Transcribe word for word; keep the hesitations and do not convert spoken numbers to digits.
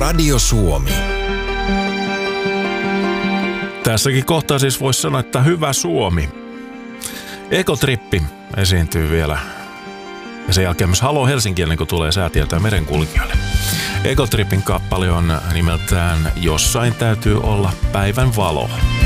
Radio Suomi. Tässäkin kohtaa siis voisi sanoa, että hyvä Suomi. Ekotrippi esiintyy vielä. Ja sen jälkeen myös Halo Helsinki, ennen kuin tulee säätieltä ja merenkulkijoille. Ekotrippin kappale on nimeltään Jossain täytyy olla päivän valo.